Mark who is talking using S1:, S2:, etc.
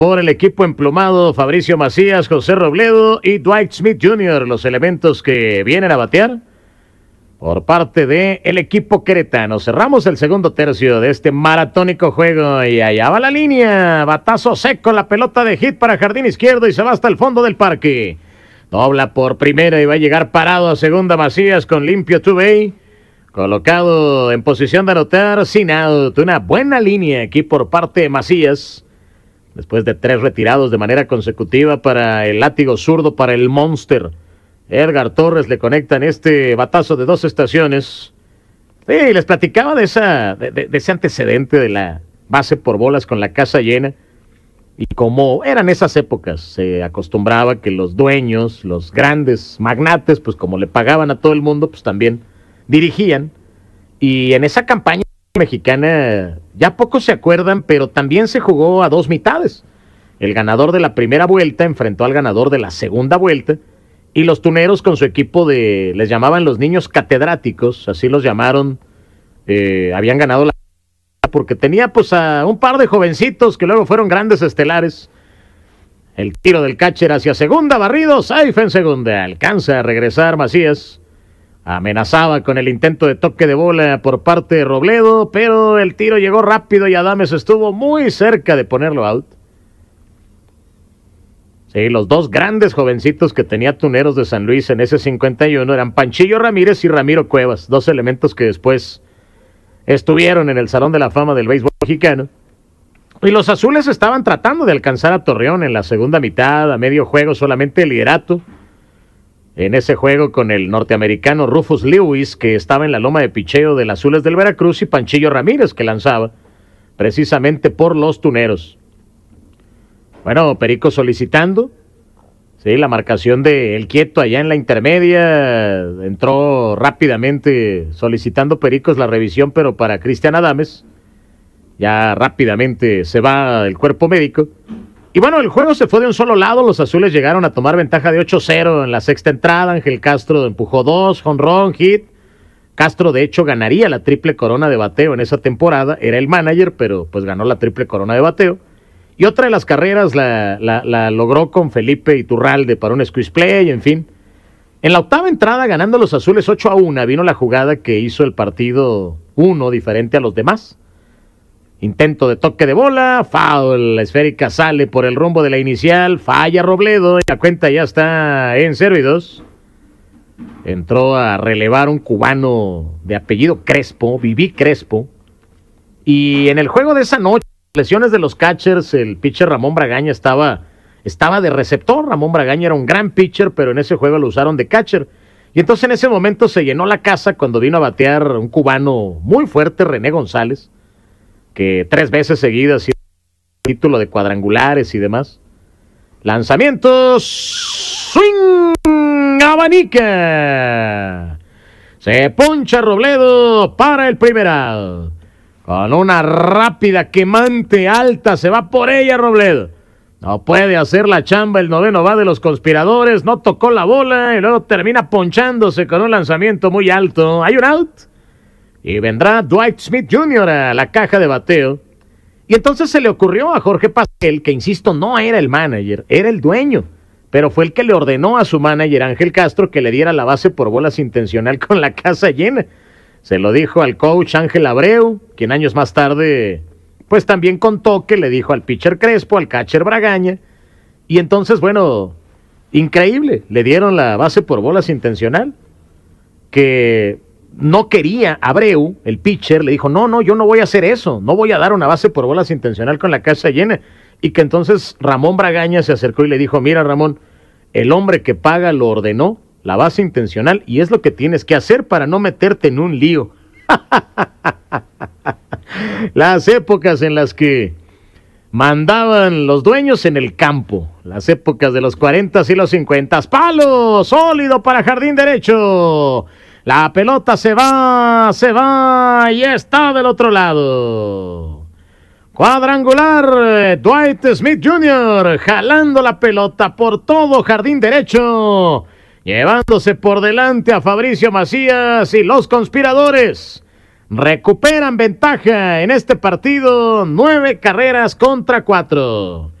S1: por el equipo emplumado, Fabricio Macías, José Robledo y Dwight Smith Jr., los elementos que vienen a batear por parte del equipo queretano. Cerramos el segundo tercio de este maratónico juego y allá va la línea. Batazo seco, la pelota de hit para jardín izquierdo y se va hasta el fondo del parque. Dobla por primera y va a llegar parado a segunda Macías con limpio two-bay. Colocado en posición de anotar sin out. Una buena línea aquí por parte de Macías. Después de 3 retirados de manera consecutiva para el látigo zurdo, para el Monster. Edgar Torres le conecta en este batazo de 2 estaciones. Sí, les platicaba de ese antecedente de la base por bolas con la casa llena. Y como eran esas épocas, se acostumbraba que los dueños, los grandes magnates, pues como le pagaban a todo el mundo, pues también dirigían. Y en esa campaña mexicana, ya pocos se acuerdan, pero también se jugó a 2 mitades. El ganador de la primera vuelta enfrentó al ganador de la segunda vuelta. Y los tuneros con su equipo les llamaban los niños catedráticos, así los llamaron, habían ganado la porque tenía pues a un par de jovencitos que luego fueron grandes estelares. El tiro del catcher hacia segunda, barrido, safe en segunda, alcanza a regresar Macías, amenazaba con el intento de toque de bola por parte de Robledo, pero el tiro llegó rápido y Adames estuvo muy cerca de ponerlo out. Sí, los 2 grandes jovencitos que tenía Tuneros de San Luis en ese 51 eran Panchillo Ramírez y Ramiro Cuevas, 2 elementos que después estuvieron en el Salón de la Fama del béisbol mexicano. Y los azules estaban tratando de alcanzar a Torreón en la segunda mitad, a medio juego solamente el liderato. En ese juego con el norteamericano Rufus Lewis, que estaba en la loma de picheo del Azules del Veracruz, y Panchillo Ramírez, que lanzaba precisamente por los Tuneros. Bueno, Perico solicitando, sí, la marcación de El Quieto allá en la intermedia, entró rápidamente solicitando Pericos la revisión, pero para Cristian Adames, ya rápidamente se va el cuerpo médico. Y bueno, el juego se fue de un solo lado, los azules llegaron a tomar ventaja de 8-0 en la sexta entrada, Ángel Castro empujó 2, jonrón, hit. Castro de hecho ganaría la triple corona de bateo en esa temporada, era el manager, pero pues ganó la triple corona de bateo. Y otra de las carreras la logró con Felipe Iturralde para un squeeze play, en fin. En la octava entrada, ganando los azules 8-1, vino la jugada que hizo el partido 1 diferente a los demás. Intento de toque de bola, foul, la esférica sale por el rumbo de la inicial, falla Robledo, y la cuenta ya está en 0-2. Entró a relevar un cubano de apellido Crespo, Viví Crespo. Y en el juego de esa noche, lesiones de los catchers, el pitcher Ramón Bragaña estaba de receptor. Ramón Bragaña era un gran pitcher, pero en ese juego lo usaron de catcher. Y entonces en ese momento se llenó la casa cuando vino a batear un cubano muy fuerte, René González, que 3 veces seguidas hizo título de cuadrangulares y demás. Lanzamientos, swing, abanica. Se poncha Robledo para el primer out. Con una rápida quemante alta, se va por ella Robledo. No puede hacer la chamba, el noveno va de los conspiradores, no tocó la bola y luego termina ponchándose con un lanzamiento muy alto. Hay un out y vendrá Dwight Smith Jr. a la caja de bateo. Y entonces se le ocurrió a Jorge Pasquel, que insisto, no era el manager, era el dueño, pero fue el que le ordenó a su manager Ángel Castro que le diera la base por bolas intencional con la casa llena. Se lo dijo al coach Ángel Abreu, quien años más tarde pues también contó que le dijo al pitcher Crespo, al catcher Bragaña, y entonces, bueno, increíble, le dieron la base por bolas intencional, que no quería Abreu, el pitcher, le dijo, no, yo no voy a hacer eso, no voy a dar una base por bolas intencional con la casa llena, y que entonces Ramón Bragaña se acercó y le dijo, mira Ramón, el hombre que paga lo ordenó, la base intencional, y es lo que tienes que hacer para no meterte en un lío. Las épocas en las que mandaban los dueños en el campo, las épocas de los 40 y los 50. Palo sólido para jardín derecho. La pelota se va y está del otro lado. Cuadrangular, Dwight Smith Jr. jalando la pelota por todo jardín derecho, llevándose por delante a Fabricio Macías, y los conspiradores recuperan ventaja en este partido, 9 carreras contra 4.